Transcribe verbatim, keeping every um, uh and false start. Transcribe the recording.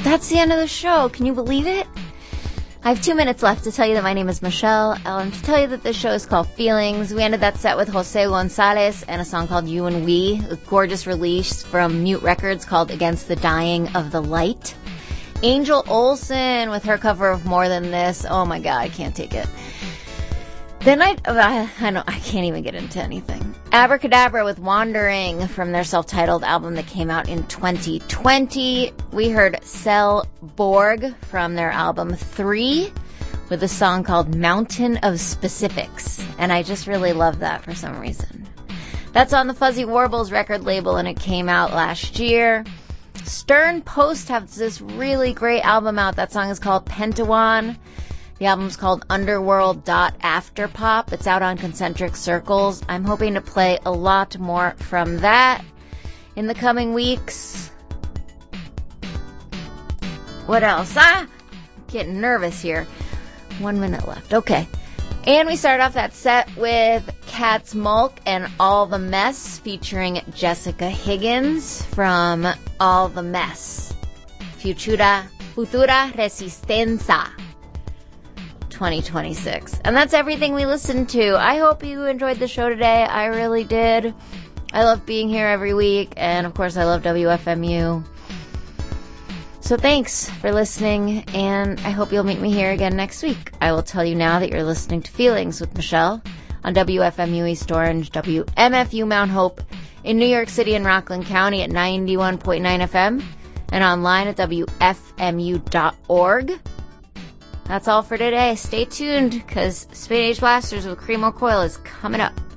that's the end of the show. Can you believe it? I have two minutes left to tell you that my name is Michelle, and to tell you that this show is called Feelings. We ended that set with Jose Gonzalez and a song called You and We, a gorgeous release from Mute Records called Against the Dying of the Light. Angel Olsen with her cover of More Than This. Oh my god, I can't take it. Then I, I, I don't, I can't even get into anything. Abracadabra with Wandering from their self-titled album that came out in twenty twenty. We heard Cell Borg from their album Three with a song called Mountain of Specifics. And I just really love that for some reason. That's on the Fuzzy Warbles record label and it came out last year. Stern Post has this really great album out. That song is called Pentawan. The album's called Underworld Afterpop. It's out on Concentric Circles. I'm hoping to play a lot more from that in the coming weeks. What else? Ah! I'm getting nervous here. One minute left. Okay. And we start off that set with Cat's Mulk and All the Mess featuring Jessica Higgins from All the Mess. Futura, Futura Resistencia. twenty twenty-six. And that's everything we listened to. I hope you enjoyed the show today. I really did. I love being here every week. And of course, I love W F M U. So thanks for listening. And I hope you'll meet me here again next week. I will tell you now that you're listening to Feelings with Michelle on W F M U East Orange, W M F U Mount Hope in New York City and Rockland County at ninety-one point nine F M and online at W F M U dot org. That's all for today. Stay tuned, because Spin Age Blasters with Cream O'Coil is coming up.